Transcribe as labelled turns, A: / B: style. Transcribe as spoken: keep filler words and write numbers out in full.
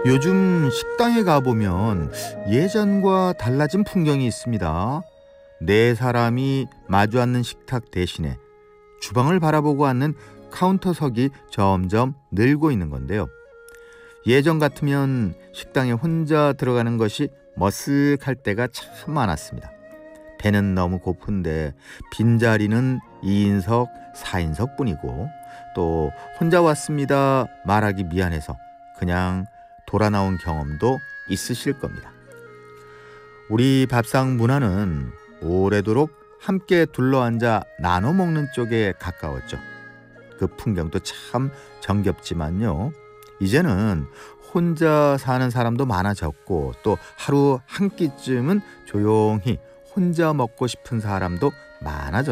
A: 요즘 식당에 가보면 예전과 달라진 풍경이 있습니다. 네 사람이 마주 앉는 식탁 대신에 주방을 바라보고 앉는 카운터석이 점점 늘고 있는 건데요. 예전 같으면 식당에 혼자 들어가는 것이 머쓱할 때가 참 많았습니다. 배는 너무 고픈데 빈자리는 이인석, 사인석 뿐이고, 또 혼자 왔습니다 말하기 미안해서 그냥 돌아 나온 경험도 있으실 겁니다. 우리 밥상 문화는 오래도록 함께 둘러앉아 나눠 먹는 쪽에 가까웠죠. 그 풍경도 참 정겹지만요. 이제는 혼자 사는 사람도 많아졌고, 또 하루 한 끼쯤은 조용히 혼자 먹고 싶은 사람도 많아졌습니다.